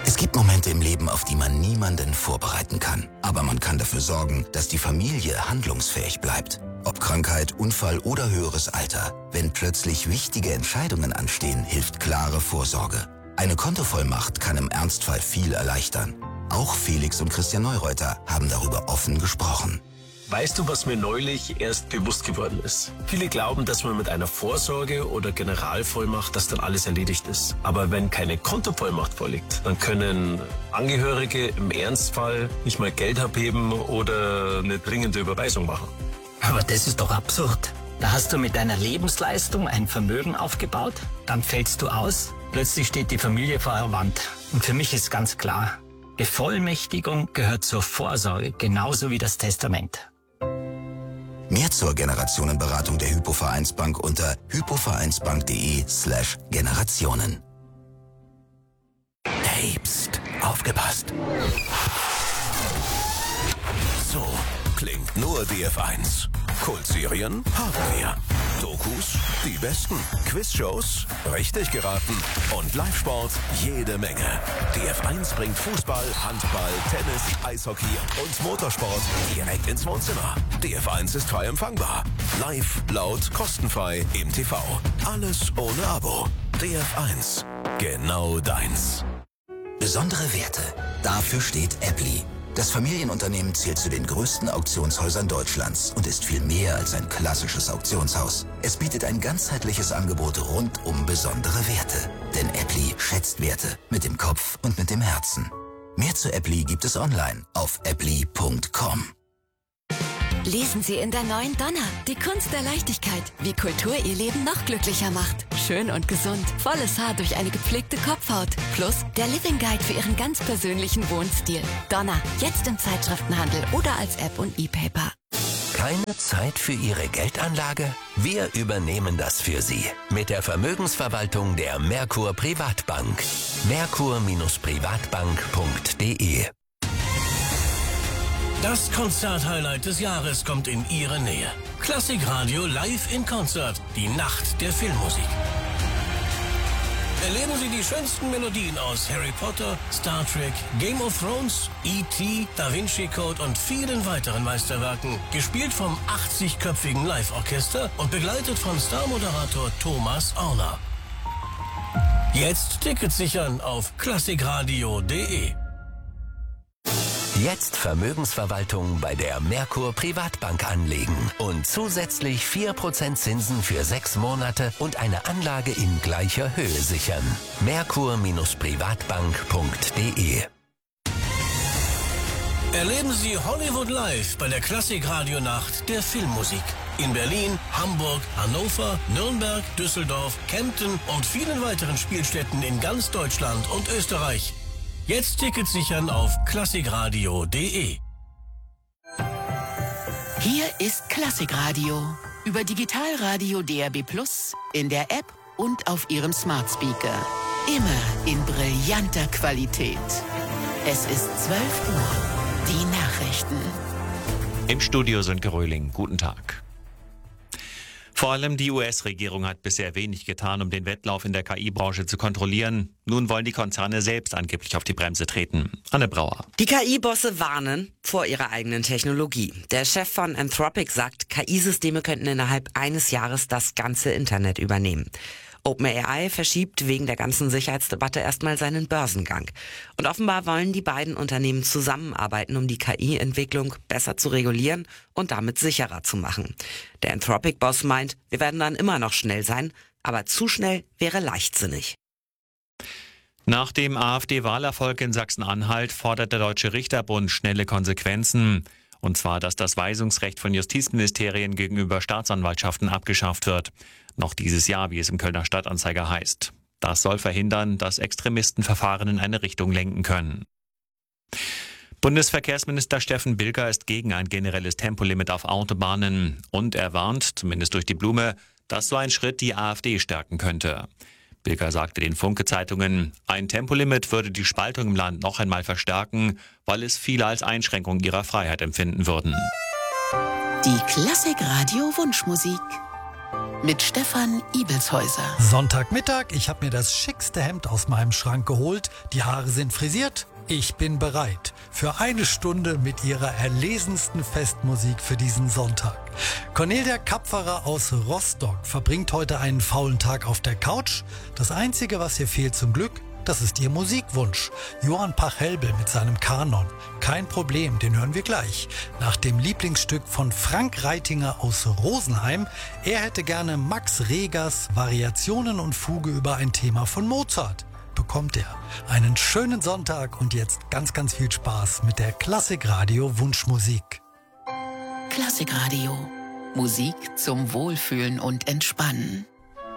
Es gibt Momente im Leben, auf die man niemanden vorbereiten kann. Aber man kann dafür sorgen, dass die Familie handlungsfähig bleibt. Ob Krankheit, Unfall oder höheres Alter. Wenn plötzlich wichtige Entscheidungen anstehen, hilft klare Vorsorge. Eine Kontovollmacht kann im Ernstfall viel erleichtern. Auch Felix und Christian Neureuter haben darüber offen gesprochen. Weißt du, was mir neulich erst bewusst geworden ist? Viele glauben, dass man mit einer Vorsorge oder Generalvollmacht, dass dann alles erledigt ist. Aber wenn keine Kontovollmacht vorliegt, dann können Angehörige im Ernstfall nicht mal Geld abheben oder eine dringende Überweisung machen. Aber das ist doch absurd. Da hast du mit deiner Lebensleistung ein Vermögen aufgebaut, dann fällst du aus, plötzlich steht die Familie vor der Wand. Und für mich ist ganz klar, Bevollmächtigung gehört zur Vorsorge, genauso wie das Testament. Mehr zur Generationenberatung der Hypo-Vereinsbank unter hypovereinsbank.de/Generationen. Hey, pst, aufgepasst. So klingt nur DF1. Kultserien haben wir. Dokus, die besten. Quizshows, richtig geraten. Und Live-Sport, jede Menge. DF1 bringt Fußball, Handball, Tennis, Eishockey und Motorsport direkt ins Wohnzimmer. DF1 ist frei empfangbar. Live, laut, kostenfrei im TV. Alles ohne Abo. DF1, genau deins. Besondere Werte. Dafür steht Appli. Das Familienunternehmen zählt zu den größten Auktionshäusern Deutschlands und ist viel mehr als ein klassisches Auktionshaus. Es bietet ein ganzheitliches Angebot rund um besondere Werte. Denn Appli schätzt Werte mit dem Kopf und mit dem Herzen. Mehr zu Appli gibt es online auf appli.com. Lesen Sie in der neuen Donna, die Kunst der Leichtigkeit, wie Kultur Ihr Leben noch glücklicher macht. Schön und gesund, volles Haar durch eine gepflegte Kopfhaut. Plus der Living Guide für Ihren ganz persönlichen Wohnstil. Donna, jetzt im Zeitschriftenhandel oder als App und E-Paper. Keine Zeit für Ihre Geldanlage? Wir übernehmen das für Sie. Mit der Vermögensverwaltung der Merkur Privatbank. Merkur-privatbank.de. Das Konzerthighlight des Jahres kommt in Ihre Nähe. Klassikradio live in Konzert. Die Nacht der Filmmusik. Erleben Sie die schönsten Melodien aus Harry Potter, Star Trek, Game of Thrones, E.T., Da Vinci Code und vielen weiteren Meisterwerken. Gespielt vom 80-köpfigen Live-Orchester und begleitet von Starmoderator Thomas Auner. Jetzt Tickets sichern auf klassikradio.de. Jetzt Vermögensverwaltung bei der Merkur Privatbank anlegen und zusätzlich 4% Zinsen für 6 Monate und eine Anlage in gleicher Höhe sichern. Merkur-privatbank.de. Erleben Sie Hollywood live bei der Klassikradio-Nacht der Filmmusik. In Berlin, Hamburg, Hannover, Nürnberg, Düsseldorf, Kempten und vielen weiteren Spielstätten in ganz Deutschland und Österreich. Jetzt Tickets sichern auf klassikradio.de. Hier ist Klassikradio über Digitalradio DAB+, in der App und auf Ihrem Smart Speaker. Immer in brillanter Qualität. Es ist 12 Uhr. Die Nachrichten. Im Studio Sönke Röhling. Guten Tag. Vor allem die US-Regierung hat bisher wenig getan, um den Wettlauf in der KI-Branche zu kontrollieren. Nun wollen die Konzerne selbst angeblich auf die Bremse treten. Anne Brauer. Die KI-Bosse warnen vor ihrer eigenen Technologie. Der Chef von Anthropic sagt, KI-Systeme könnten innerhalb eines Jahres das ganze Internet übernehmen. OpenAI verschiebt wegen der ganzen Sicherheitsdebatte erstmal seinen Börsengang. Und offenbar wollen die beiden Unternehmen zusammenarbeiten, um die KI-Entwicklung besser zu regulieren und damit sicherer zu machen. Der Anthropic-Boss meint, wir werden dann immer noch schnell sein, aber zu schnell wäre leichtsinnig. Nach dem AfD-Wahlerfolg in Sachsen-Anhalt fordert der Deutsche Richterbund schnelle Konsequenzen. Und zwar, dass das Weisungsrecht von Justizministerien gegenüber Staatsanwaltschaften abgeschafft wird. Noch dieses Jahr, wie es im Kölner Stadtanzeiger heißt. Das soll verhindern, dass Extremisten Verfahren in eine Richtung lenken können. Bundesverkehrsminister Steffen Bilger ist gegen ein generelles Tempolimit auf Autobahnen. Und er warnt, zumindest durch die Blume, dass so ein Schritt die AfD stärken könnte. Bilger sagte den Funke-Zeitungen, ein Tempolimit würde die Spaltung im Land noch einmal verstärken, weil es viele als Einschränkung ihrer Freiheit empfinden würden. Die Klassikradio Wunschmusik. mit Stefan Ibelshäuser. Sonntagmittag, ich habe mir das schickste Hemd aus meinem Schrank geholt, die Haare sind frisiert, ich bin bereit für eine Stunde mit ihrer erlesensten Festmusik für diesen Sonntag. Cornelia Kapferer aus Rostock verbringt heute einen faulen Tag auf der Couch. Das Einzige, was ihr fehlt zum Glück, das ist ihr Musikwunsch. Johann Pachelbel mit seinem Kanon. Kein Problem, den hören wir gleich. Nach dem Lieblingsstück von Frank Reitinger aus Rosenheim. Er hätte gerne Max Regers Variationen und Fuge über ein Thema von Mozart. Bekommt er. Einen schönen Sonntag und jetzt ganz, ganz viel Spaß mit der Klassikradio Wunschmusik. Klassikradio. Musik zum Wohlfühlen und Entspannen.